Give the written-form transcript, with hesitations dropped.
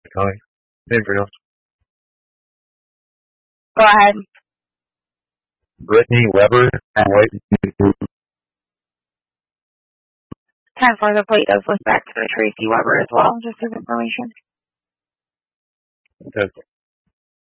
Hi. Anybody else? Go ahead. Brittany Weber. 10-4, the plate does list back to Tracy Weber as well, just as information. 10-4.